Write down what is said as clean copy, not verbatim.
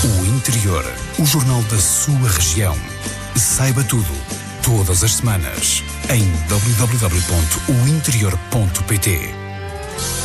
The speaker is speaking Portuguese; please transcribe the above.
O Interior, o jornal da sua região. Saiba tudo, todas as semanas, em www.ointerior.pt.